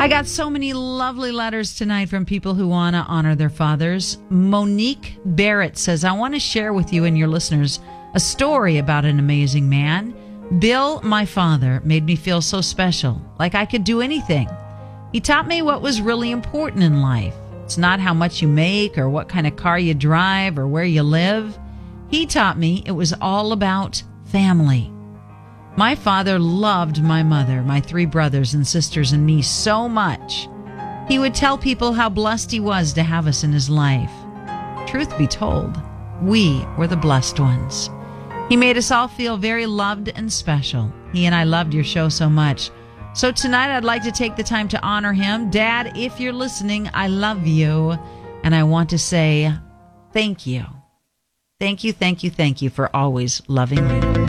I got so many lovely letters tonight from people who want to honor their fathers. Monique Barrett says, I want to share with you and your listeners a story about an amazing man. Bill, my father, made me feel so special, like I could do anything. He taught me what was really important in life. It's not how much you make or what kind of car you drive or where you live. He taught me it was all about family. My father loved my mother, my 3 brothers and sisters, and me so much. He would tell people how blessed he was to have us in his life. Truth be told, we were the blessed ones. He made us all feel very loved and special. He and I loved your show so much. So tonight I'd like to take the time to honor him. Dad, if you're listening, I love you. And I want to say thank you. Thank you for always loving me.